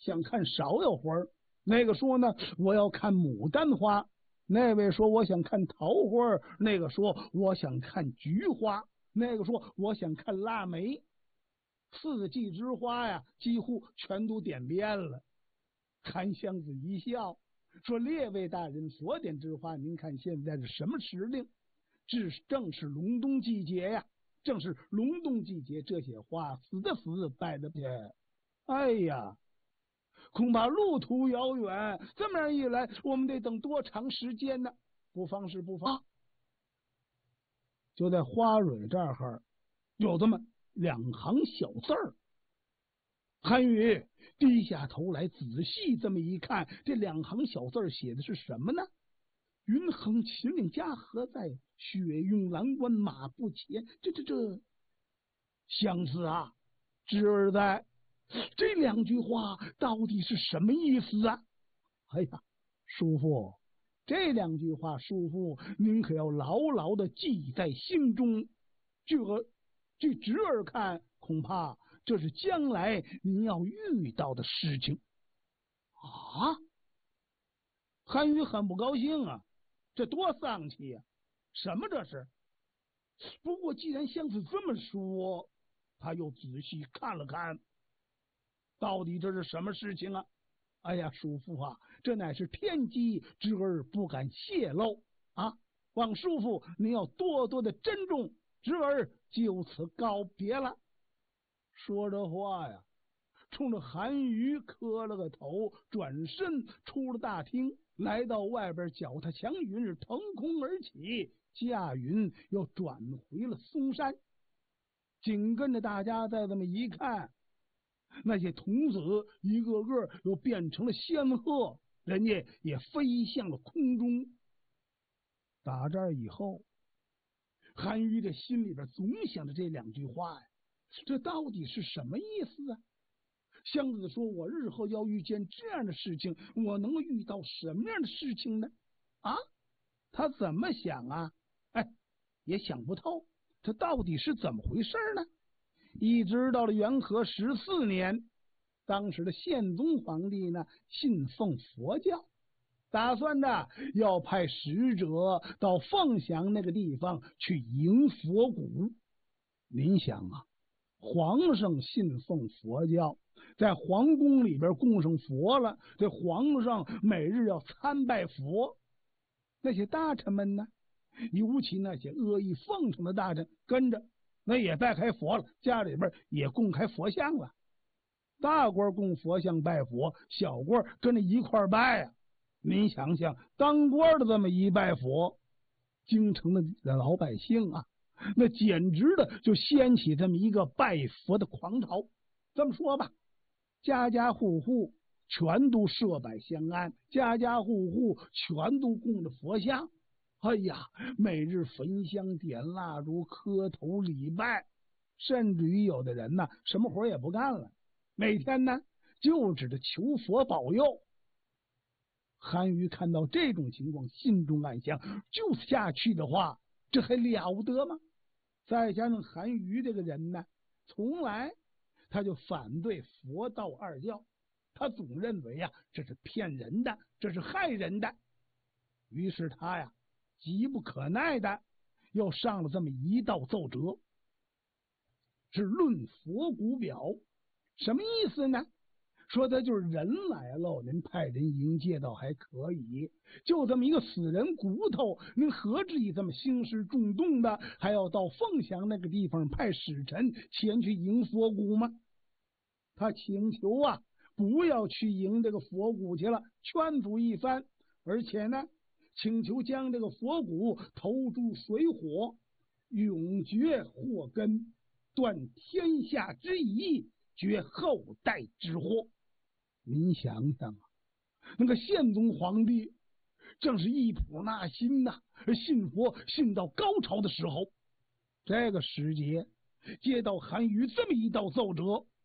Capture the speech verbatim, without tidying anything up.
想看芍药花，那个说呢我要看牡丹花，那位说我想看桃花，那个说我想看菊花，那个说我想看腊梅。四季之花呀，几乎全都点遍了。韩湘子一笑说：“列位大人所点之花，您看现在是什么时令？这正是隆冬季节呀！正是隆冬季节，这些花死的死，败的败。哎呀，恐怕路途遥远，这么样一来，我们得等多长时间呢？不妨事不妨。啊”就在花蕊这儿有这么两行小字儿。韩愈低下头来仔细这么一看，这两行小字写的是什么呢？云横秦岭家何在？雪拥蓝关马不前。这这这，相思啊，侄儿在。这两句话到底是什么意思啊？哎呀，叔父，这两句话，叔父您可要牢牢的记在心中。这个据侄儿看，恐怕这是将来您要遇到的事情啊！韩愈很不高兴啊，这多丧气呀、啊！什么这是？不过既然相子这么说，他又仔细看了看，到底这是什么事情啊？哎呀，叔父啊，这乃是天机，侄儿不敢泄露啊！望叔父您要多多的珍重，侄儿就此告别了。说着话呀，冲着韩愈磕了个头，转身出了大厅，来到外边，脚踏祥云是腾空而起，驾云又转回了嵩山。紧跟着大家再这么一看，那些童子一个个又变成了仙鹤，人家也飞向了空中。打这儿以后，韩愈这心里边总想着这两句话呀，这到底是什么意思啊？湘子说：“我日后要遇见这样的事情，我能够遇到什么样的事情呢？”啊，他怎么想啊？哎，也想不透，这到底是怎么回事呢？一直到了元和十四年，当时的宪宗皇帝呢信奉佛教，打算着要派使者到凤翔那个地方去迎佛骨。您想啊，皇上信奉佛教，在皇宫里边供上佛了，这皇上每日要参拜佛，那些大臣们呢，尤其那些阿谀奉承的大臣，跟着那也拜开佛了，家里边也供开佛像了。大官供佛像拜佛，小官跟着一块拜啊。您想想，当官的这么一拜佛，京城的老百姓啊，那简直的就掀起这么一个拜佛的狂潮。这么说吧，家家户户全都设摆香案，家家户户全都供着佛像。哎呀，每日焚香点蜡烛，磕头礼拜，甚至于有的人呢，什么活也不干了，每天呢就指着求佛保佑。韩愈看到这种情况，心中暗想：就下去的话，这还了得吗？再加上韩愈这个人呢，从来他就反对佛道二教，他总认为呀，这是骗人的，这是害人的。于是他呀，急不可耐的又上了这么一道奏折，是论佛骨表。什么意思呢？说的就是人来了，您派人迎接倒还可以，就这么一个死人骨头，您何至于这么兴师重动的，还要到凤翔那个地方派使臣前去迎佛骨吗？他请求啊，不要去迎这个佛骨去了，劝阻一番，而且呢，请求将这个佛骨投诸水火，永绝祸根，断天下之疑，绝后代之祸。您想想啊，那个宪宗皇帝正是一普纳新呐、啊，信佛信到高潮的时候。这个时节接到韩愈这么一道奏折，